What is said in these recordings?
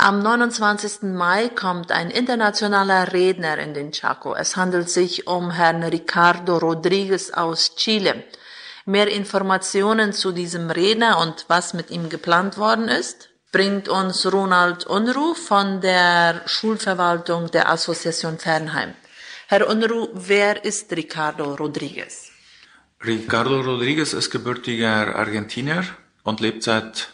Am 29. Mai kommt ein internationaler Redner in den Chaco. Es handelt sich um Herrn Ricardo Rodriguez aus Chile. Mehr Informationen zu diesem Redner und was mit ihm geplant worden ist, bringt uns Ronald Unruh von der Schulverwaltung der Association Fernheim. Herr Unruh, wer ist Ricardo Rodriguez? Ricardo Rodriguez ist gebürtiger Argentinier und lebt seit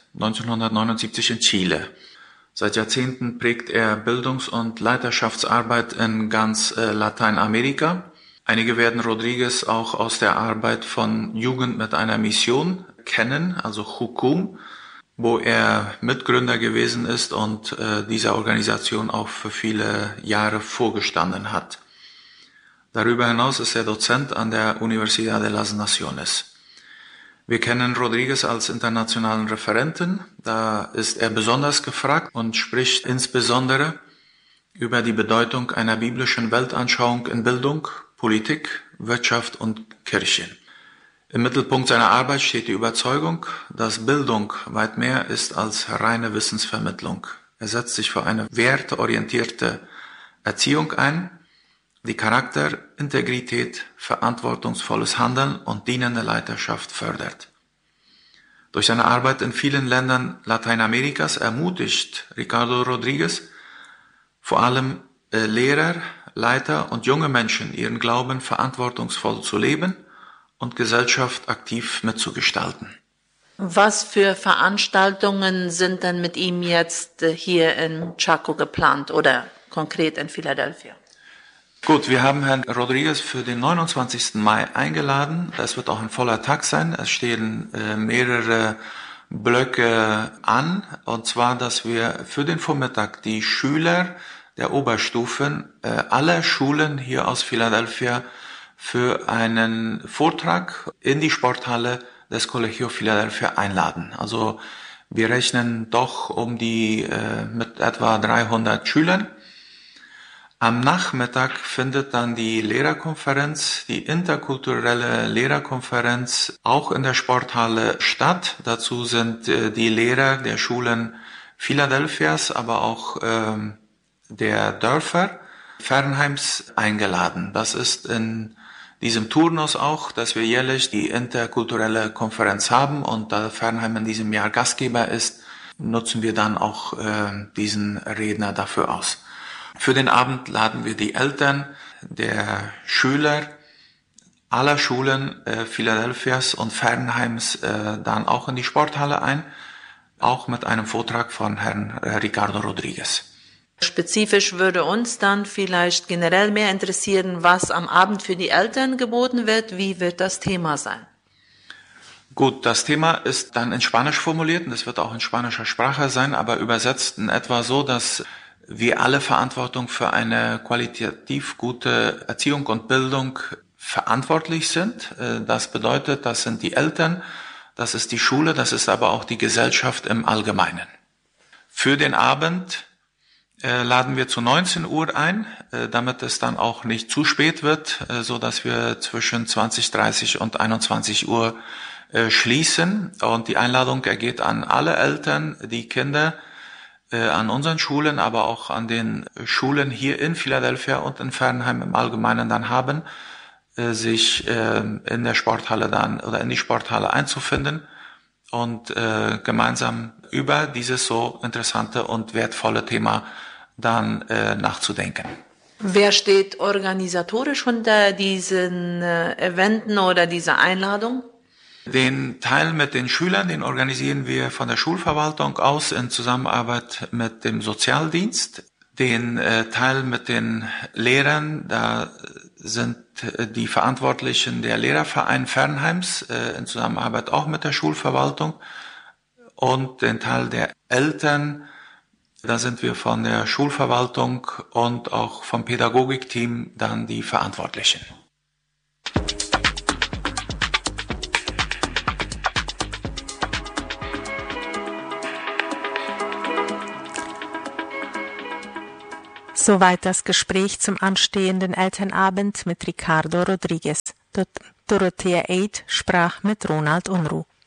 1979 in Chile. Seit Jahrzehnten prägt er Bildungs- und Leiterschaftsarbeit in ganz Lateinamerika. Einige werden Rodriguez auch aus der Arbeit von Jugend mit einer Mission kennen, also Jucum, wo er Mitgründer gewesen ist und dieser Organisation auch für viele Jahre vorgestanden hat. Darüber hinaus ist er Dozent an der Universidad de las Naciones. Wir kennen Rodriguez als internationalen Referenten. Da ist er besonders gefragt und spricht insbesondere über die Bedeutung einer biblischen Weltanschauung in Bildung, Politik, Wirtschaft und Kirche. Im Mittelpunkt seiner Arbeit steht die Überzeugung, dass Bildung weit mehr ist als reine Wissensvermittlung. Er setzt sich für eine werteorientierte Erziehung ein, die Charakter, Integrität, verantwortungsvolles Handeln und dienende Leiterschaft fördert. Durch seine Arbeit in vielen Ländern Lateinamerikas ermutigt Ricardo Rodriguez vor allem Lehrer, Leiter und junge Menschen, ihren Glauben verantwortungsvoll zu leben und Gesellschaft aktiv mitzugestalten. Was für Veranstaltungen sind denn mit ihm jetzt hier in Chaco geplant oder konkret in Philadelphia? Gut, wir haben Herrn Rodriguez für den 29. Mai eingeladen. Das wird auch ein voller Tag sein. Es stehen mehrere Blöcke an. Und zwar, dass wir für den Vormittag die Schüler der Oberstufen aller Schulen hier aus Philadelphia für einen Vortrag in die Sporthalle des Colegio Philadelphia einladen. Also wir rechnen doch mit etwa 300 Schülern. Am Nachmittag findet dann die Lehrerkonferenz, die interkulturelle Lehrerkonferenz, auch in der Sporthalle statt. Dazu sind die Lehrer der Schulen Philadelphias, aber auch der Dörfer Fernheims eingeladen. Das ist in diesem Turnus auch, dass wir jährlich die interkulturelle Konferenz haben, und da Fernheim in diesem Jahr Gastgeber ist, nutzen wir dann auch diesen Redner dafür aus. Für den Abend laden wir die Eltern der Schüler aller Schulen Philadelphias und Fernheims dann auch in die Sporthalle ein, auch mit einem Vortrag von Herrn Ricardo Rodriguez. Spezifisch würde uns dann vielleicht generell mehr interessieren, was am Abend für die Eltern geboten wird. Wie wird das Thema sein? Gut, das Thema ist dann in Spanisch formuliert und es wird auch in spanischer Sprache sein, aber übersetzt in etwa so, dass wir alle Verantwortung für eine qualitativ gute Erziehung und Bildung verantwortlich sind. Das bedeutet, das sind die Eltern, das ist die Schule, das ist aber auch die Gesellschaft im Allgemeinen. Für den Abend laden wir zu 19 Uhr ein, damit es dann auch nicht zu spät wird, so dass wir zwischen 20:30 und 21 Uhr schließen. Und die Einladung ergeht an alle Eltern, die Kinder an unseren Schulen, aber auch an den Schulen hier in Philadelphia und in Fernheim im Allgemeinen dann haben, sich in der Sporthalle dann oder in die Sporthalle einzufinden und gemeinsam über dieses so interessante und wertvolle Thema dann nachzudenken. Wer steht organisatorisch unter diesen Eventen oder dieser Einladung? Den Teil mit den Schülern, den organisieren wir von der Schulverwaltung aus in Zusammenarbeit mit dem Sozialdienst. Den Teil mit den Lehrern, da sind die Verantwortlichen der Lehrerverein Fernheims in Zusammenarbeit auch mit der Schulverwaltung. Und den Teil der Eltern, da sind wir von der Schulverwaltung und auch vom Pädagogikteam dann die Verantwortlichen. Soweit das Gespräch zum anstehenden Elternabend mit Ricardo Rodriguez. Dorothea Eid sprach mit Ronald Unruh.